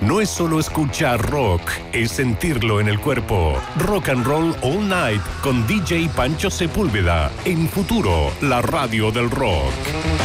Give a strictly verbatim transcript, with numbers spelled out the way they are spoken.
no es solo escuchar rock, es sentirlo en el cuerpo. Rock and Roll All Night con D J Pancho Sepúlveda. En Futuro, la radio del rock.